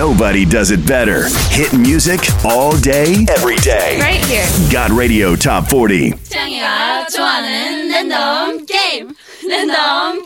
Nobody does it better. Hit music all day, every day. Right here. Got Radio Top 40. 창희가 좋아하는 랜덤 게임. 랜덤